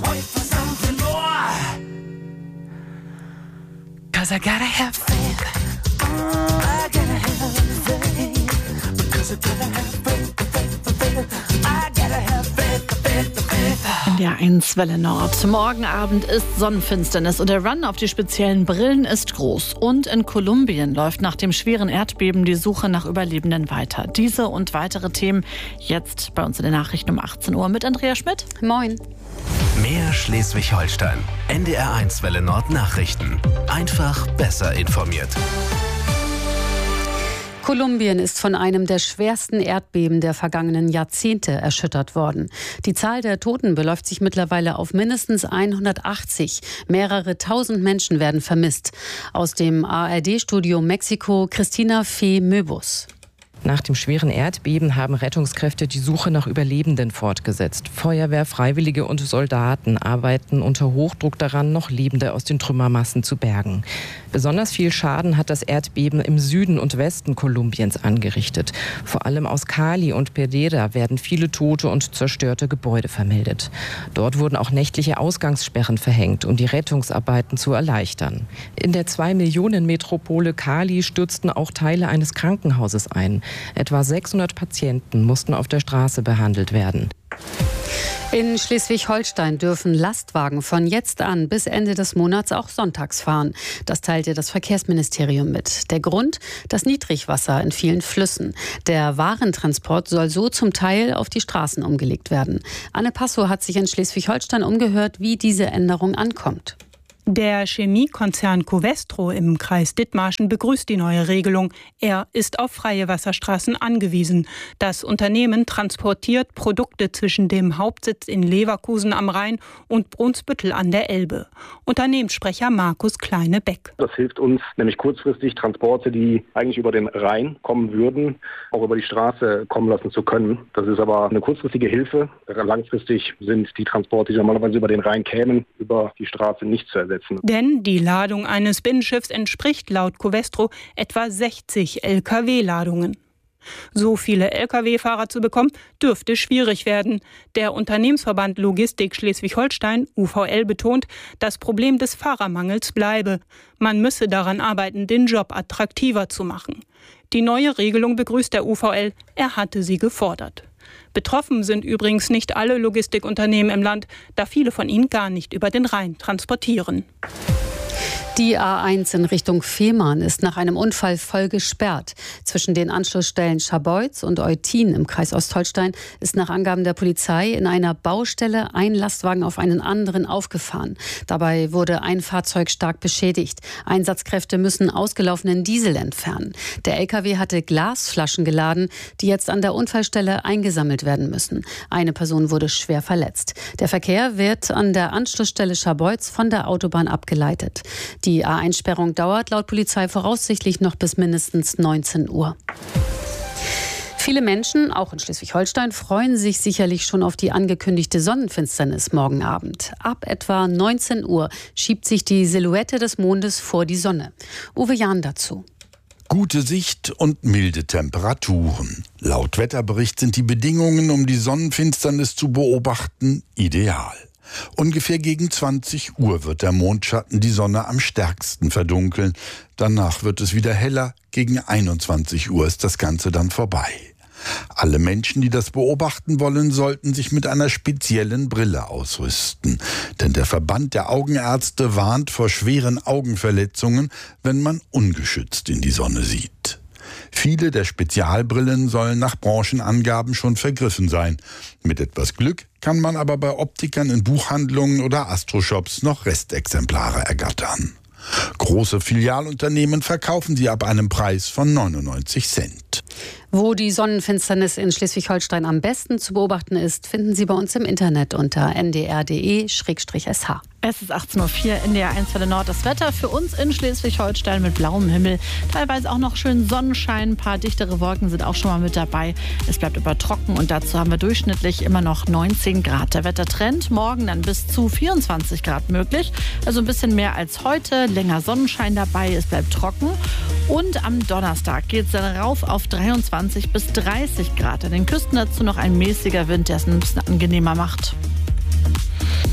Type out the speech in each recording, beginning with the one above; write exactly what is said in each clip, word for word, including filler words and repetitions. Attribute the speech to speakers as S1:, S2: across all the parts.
S1: wait for something more. Cause I gotta have faith. Oh, I gotta have faith. Because I gotta have faith, faith, faith. I gotta have faith, faith, faith.
S2: In der eins Welle Nord. Morgen Abend ist Sonnenfinsternis und der Run auf die speziellen Brillen ist groß. Und in Kolumbien läuft nach dem schweren Erdbeben die Suche nach Überlebenden weiter. Diese und weitere Themen jetzt bei uns in den Nachrichten um achtzehn Uhr mit Andrea Schmidt.
S3: Moin.
S4: Mehr Schleswig-Holstein. N D R eins Welle Nord Nachrichten. Einfach besser informiert.
S3: Kolumbien ist von einem der schwersten Erdbeben der vergangenen Jahrzehnte erschüttert worden. Die Zahl der Toten beläuft sich mittlerweile auf mindestens hundertachtzig. Mehrere tausend Menschen werden vermisst. Aus dem A R D-Studio Mexiko, Christina Fee Möbus.
S5: Nach dem schweren Erdbeben haben Rettungskräfte die Suche nach Überlebenden fortgesetzt. Feuerwehr, Freiwillige und Soldaten arbeiten unter Hochdruck daran, noch Lebende aus den Trümmermassen zu bergen. Besonders viel Schaden hat das Erdbeben im Süden und Westen Kolumbiens angerichtet. Vor allem aus Cali und Pereira werden viele tote und zerstörte Gebäude vermeldet. Dort wurden auch nächtliche Ausgangssperren verhängt, um die Rettungsarbeiten zu erleichtern. In der zwei Millionen Metropole Cali stürzten auch Teile eines Krankenhauses ein. Etwa sechshundert Patienten mussten auf der Straße behandelt werden.
S3: In Schleswig-Holstein dürfen Lastwagen von jetzt an bis Ende des Monats auch sonntags fahren. Das teilte das Verkehrsministerium mit. Der Grund? Das Niedrigwasser in vielen Flüssen. Der Warentransport soll so zum Teil auf die Straßen umgelegt werden. Anne Passow hat sich in Schleswig-Holstein umgehört, wie diese Änderung ankommt.
S6: Der Chemiekonzern Covestro im Kreis Dithmarschen begrüßt die neue Regelung. Er ist auf freie Wasserstraßen angewiesen. Das Unternehmen transportiert Produkte zwischen dem Hauptsitz in Leverkusen am Rhein und Brunsbüttel an der Elbe. Unternehmenssprecher Markus Kleine-Beck.
S7: Das hilft uns nämlich kurzfristig Transporte, die eigentlich über den Rhein kommen würden, auch über die Straße kommen lassen zu können. Das ist aber eine kurzfristige Hilfe. Langfristig sind die Transporte, die normalerweise über den Rhein kämen, über die Straße nicht zu ersetzen.
S6: Denn die Ladung eines Binnenschiffs entspricht laut Covestro etwa sechzig L K W-Ladungen. So viele L K W-Fahrer zu bekommen, dürfte schwierig werden. Der Unternehmensverband Logistik Schleswig-Holstein, U V L, betont, das Problem des Fahrermangels bleibe. Man müsse daran arbeiten, den Job attraktiver zu machen. Die neue Regelung begrüßt der U V L. Er hatte sie gefordert. Betroffen sind übrigens nicht alle Logistikunternehmen im Land, da viele von ihnen gar nicht über den Rhein transportieren.
S3: Die A eins in Richtung Fehmarn ist nach einem Unfall voll gesperrt. Zwischen den Anschlussstellen Scharbeutz und Eutin im Kreis Ostholstein ist nach Angaben der Polizei in einer Baustelle ein Lastwagen auf einen anderen aufgefahren. Dabei wurde ein Fahrzeug stark beschädigt. Einsatzkräfte müssen ausgelaufenen Diesel entfernen. Der L K W hatte Glasflaschen geladen, die jetzt an der Unfallstelle eingesammelt werden müssen. Eine Person wurde schwer verletzt. Der Verkehr wird an der Anschlussstelle Scharbeutz von der Autobahn abgeleitet. Die A eins Sperrung dauert laut Polizei voraussichtlich noch bis mindestens neunzehn Uhr. Viele Menschen, auch in Schleswig-Holstein, freuen sich sicherlich schon auf die angekündigte Sonnenfinsternis morgen Abend. Ab etwa neunzehn Uhr schiebt sich die Silhouette des Mondes vor die Sonne. Uwe Jahn dazu.
S8: Gute Sicht und milde Temperaturen. Laut Wetterbericht sind die Bedingungen, um die Sonnenfinsternis zu beobachten, ideal. Ungefähr gegen zwanzig Uhr wird der Mondschatten die Sonne am stärksten verdunkeln. Danach wird es wieder heller. Gegen einundzwanzig Uhr ist das Ganze dann vorbei. Alle Menschen, die das beobachten wollen, sollten sich mit einer speziellen Brille ausrüsten. Denn der Verband der Augenärzte warnt vor schweren Augenverletzungen, wenn man ungeschützt in die Sonne sieht. Viele der Spezialbrillen sollen nach Branchenangaben schon vergriffen sein. Mit etwas Glück kann man aber bei Optikern in Buchhandlungen oder Astroshops noch Restexemplare ergattern. Große Filialunternehmen verkaufen sie ab einem Preis von neunundneunzig Cent.
S3: Wo die Sonnenfinsternis in Schleswig-Holstein am besten zu beobachten ist, finden Sie bei uns im Internet unter n d r punkt d e slash s h.
S2: Es ist achtzehn Uhr vier, N D R eins Welle Nord. Das Wetter für uns in Schleswig-Holstein mit blauem Himmel. Teilweise auch noch schön Sonnenschein. Ein paar dichtere Wolken sind auch schon mal mit dabei. Es bleibt aber trocken und dazu haben wir durchschnittlich immer noch neunzehn Grad. Der Wettertrend morgen dann bis zu vierundzwanzig Grad möglich. Also ein bisschen mehr als heute. Länger Sonnenschein dabei. Es bleibt trocken. Und am Donnerstag geht es dann rauf auf dreiundzwanzig bis dreißig Grad. An den Küsten dazu noch ein mäßiger Wind, der es ein bisschen angenehmer macht.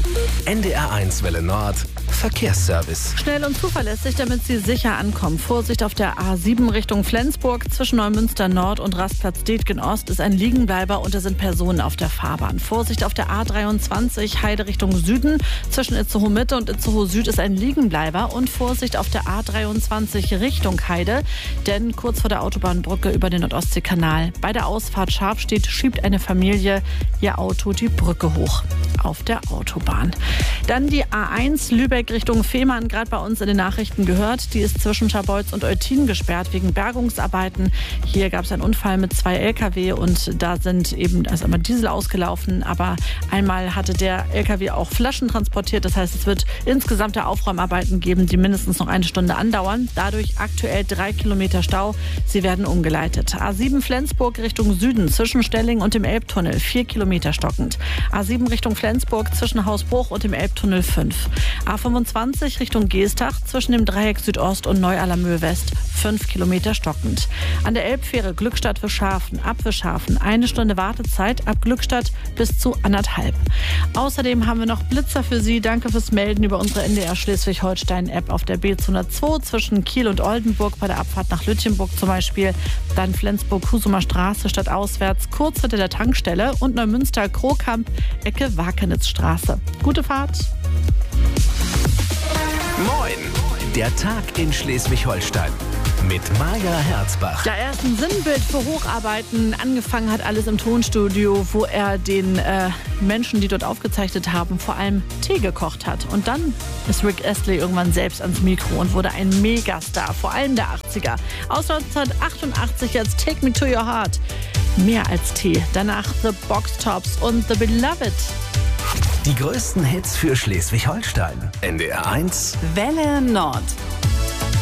S4: N D R eins Welle Nord Verkehrsservice.
S2: Schnell und zuverlässig, damit Sie sicher ankommen. Vorsicht auf der A sieben Richtung Flensburg. Zwischen Neumünster Nord und Rastplatz Detgen Ost ist ein Liegenbleiber und da sind Personen auf der Fahrbahn. Vorsicht auf der A dreiundzwanzig Heide Richtung Süden. Zwischen Itzehoe Mitte und Itzehoe Süd ist ein Liegenbleiber. Und Vorsicht auf der A dreiundzwanzig Richtung Heide. Denn kurz vor der Autobahnbrücke über den Nordostseekanal bei der Ausfahrt Scharfstedt schiebt eine Familie ihr Auto die Brücke hoch auf der Autobahn. Dann die A eins Lübeck Richtung Fehmarn, gerade bei uns in den Nachrichten gehört. Die ist zwischen Scharbeutz und Eutin gesperrt wegen Bergungsarbeiten. Hier gab es einen Unfall mit zwei L K W und da sind eben also einmal Diesel ausgelaufen, aber einmal hatte der L K W auch Flaschen transportiert. Das heißt, es wird insgesamt Aufräumarbeiten geben, die mindestens noch eine Stunde andauern. Dadurch aktuell drei Kilometer Stau. Sie werden umgeleitet. A sieben Flensburg Richtung Süden zwischen Stelling und dem Elbtunnel vier Kilometer stockend. A sieben Richtung Flensburg zwischen Hausbruch und dem Elbtunnel fünf. A fünfundzwanzig Richtung Geestach zwischen dem Dreieck Südost und Neu-Allermöhe West fünf Kilometer stockend. An der Elbfähre Glückstadt Wischhafen, ab Wischhafen eine Stunde Wartezeit, ab Glückstadt bis zu anderthalb. Außerdem haben wir noch Blitzer für Sie. Danke fürs Melden über unsere N D R Schleswig-Holstein-App auf der B zweihundertzwei zwischen Kiel und Oldenburg bei der Abfahrt nach Lütjenburg zum Beispiel. Dann Flensburg-Husumer Straße statt auswärts, kurz hinter der Tankstelle und Neumünster-Krokamp, Ecke Wakenitzstraße. Gute Fahrt!
S4: Moin! Der Tag in Schleswig-Holstein mit Maja Herzbach.
S2: Ja, erst ein Sinnbild für Hocharbeiten. Angefangen hat alles im Tonstudio, wo er den äh, Menschen, die dort aufgezeichnet haben, vor allem Tee gekocht hat. Und dann ist Rick Astley irgendwann selbst ans Mikro und wurde ein Megastar, vor allem der achtziger. Aus neunzehnhundertachtundachtzig jetzt Take Me To Your Heart. Mehr als Tee. Danach The Box Tops und The Beloved.
S4: Die größten Hits für Schleswig-Holstein. N D R eins
S2: Welle Nord.